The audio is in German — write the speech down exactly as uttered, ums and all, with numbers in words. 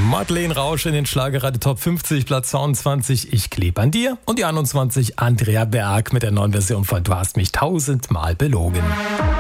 Madeleine Rausch in den Schlagerradio Top fünfzig, Platz zweiundzwanzig, Ich kleb an dir. Und die einundzwanzig, Andrea Berg mit der neuen Version von Du hast mich tausendmal belogen.